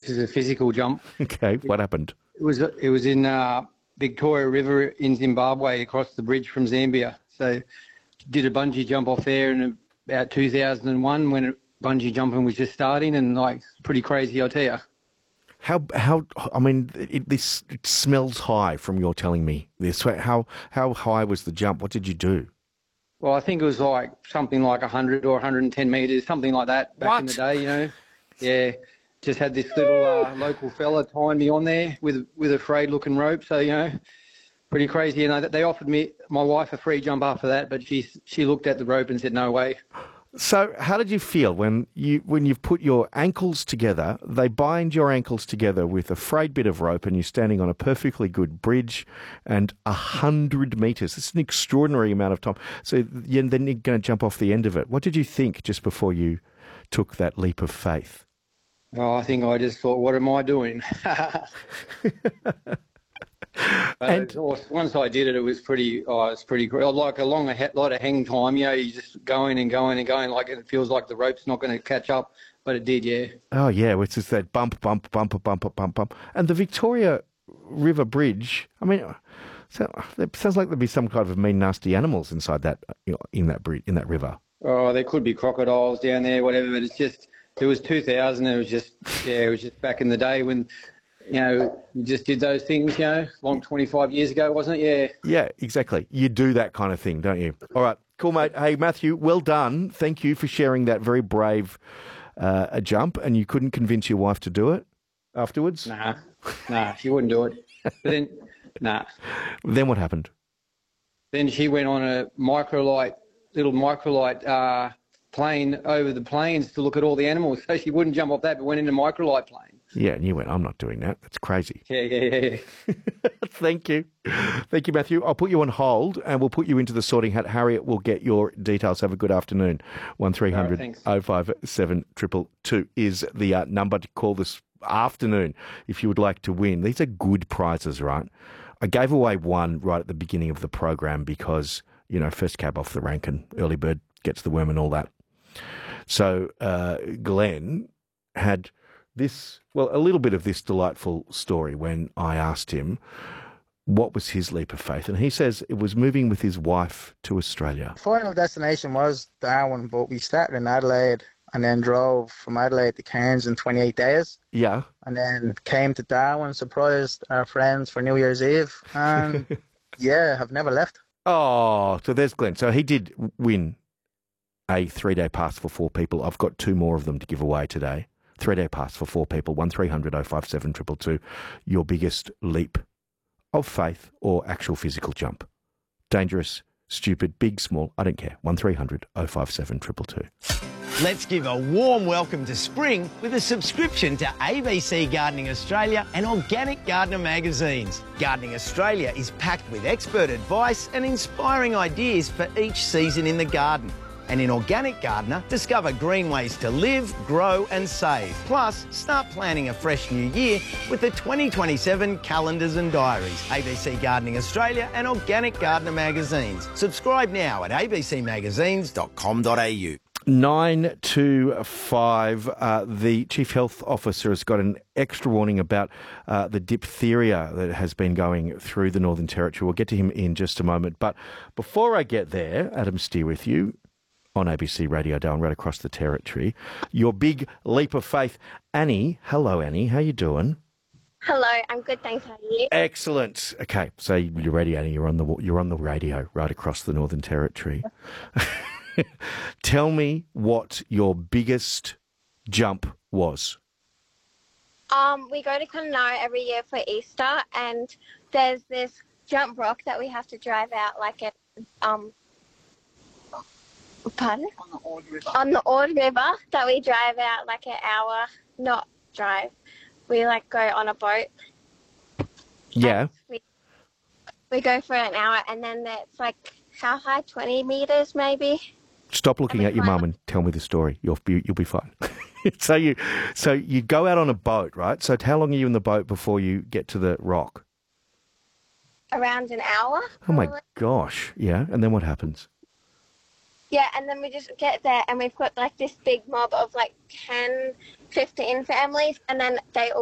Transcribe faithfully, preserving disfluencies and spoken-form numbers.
is a physical jump. Okay, what happened? It was it was in uh, Victoria River in Zimbabwe, across the bridge from Zambia. So did a bungee jump off there in about two thousand one when bungee jumping was just starting, and like pretty crazy, I'll tell you. How how I mean, it, this it smells high from your telling me this. How how high was the jump? What did you do? Well, I think it was like something like one hundred or one hundred ten metres, something like that back What? in the day, you know. Yeah, just had this little uh, local fella tying me on there with with a frayed-looking rope, so, you know, pretty crazy. And they offered me, my wife, a free jump after that, but she she looked at the rope and said, no way. So how did you feel when you when you've put your ankles together? They bind your ankles together with a frayed bit of rope, and you're standing on a perfectly good bridge, and a hundred metres. It's an extraordinary amount of time. So you, then you're going to jump off the end of it. What did you think just before you took that leap of faith? Oh, I think I just thought, what am I doing? But And- once I did it, it was pretty. Oh, it's pretty great. Like a long, a lot of hang time. You know, you just going and going and going. Like it feels like the rope's not going to catch up, but it did. Yeah. Oh yeah, which is that bump, bump, bump, bump, bump, bump, and the Victoria River Bridge. I mean, so, it sounds like there'd be some kind of mean, nasty animals inside that, you know, in that bridge, in that river. Oh, there could be crocodiles down there, whatever. But it's just, it was two thousand. It was just, yeah, it was just back in the day when, you know, you just did those things, you know, long twenty-five years ago, wasn't it? Yeah. Yeah, exactly. You do that kind of thing, don't you? All right, cool, mate. Hey, Matthew, well done. Thank you for sharing that very brave uh, a jump. And you couldn't convince your wife to do it afterwards? Nah, nah, she wouldn't do it. But then, nah. Then what happened? Then she went on a microlight, little microlight uh, plane over the plains to look at all the animals. So she wouldn't jump off that, but went in a microlight plane. Yeah, and you went, I'm not doing that. That's crazy. Yeah, yeah, yeah, yeah. Thank you. Thank you, Matthew. I'll put you on hold and we'll put you into the sorting hat. Harriet will get your details. Have a good afternoon. one three hundred oh five seven two two two is the uh, number to call this afternoon if you would like to win. These are good prizes, right? I gave away one right at the beginning of the program because, you know, first cab off the rank and early bird gets the worm and all that. So uh, Glenn had this, well, a little bit of this delightful story when I asked him what was his leap of faith. And he says it was moving with his wife to Australia. Final destination was Darwin, but we started in Adelaide and then drove from Adelaide to Cairns in twenty-eight days. Yeah. And then came to Darwin, surprised our friends for New Year's Eve. And yeah, have never left. Oh, so there's Glenn. So he did win a three-day pass for four people. I've got two more of them to give away today. Three-day pass for four people, one three hundred oh five seven two two two. Your biggest leap of faith or actual physical jump. Dangerous, stupid, big, small, I don't care. one three hundred oh five seven two two two. Let's give a warm welcome to spring with a subscription to A B C Gardening Australia and Organic Gardener magazines. Gardening Australia is packed with expert advice and inspiring ideas for each season in the garden. And in Organic Gardener, discover green ways to live, grow and save. Plus, start planning a fresh new year with the twenty twenty-seven calendars and diaries. A B C Gardening Australia and Organic Gardener magazines. Subscribe now at a b c magazines dot com dot a u. nine two five, uh, the Chief Health Officer has got an extra warning about uh, the diphtheria that has been going through the Northern Territory. We'll get to him in just a moment. But before I get there, Adam Steer with you on A B C Radio Darwin, right across the Territory. Your big leap of faith. Annie, hello Annie, how you doing? Hello, I'm good, thanks. How are you? Excellent. Okay, so you're ready, Annie. You're on the you're on the radio right across the Northern Territory. Tell me what your biggest jump was. Um, we go to Connemara every year for Easter, and there's this jump rock that we have to drive out, like a um. Pardon? On the Ord River. On the Ord River that we drive out like an hour, not drive. We like go on a boat. Yeah. We, we go for an hour, and then it's like how high? twenty meters maybe. Stop looking at your mum and tell me the story. You'll be you'll be fine. so you so you go out on a boat, right? So how long are you in the boat before you get to the rock? Around an hour. Oh my gosh! Yeah, and then what happens? Yeah, and then we just get there and we've got like this big mob of like ten, fifteen families, and then they all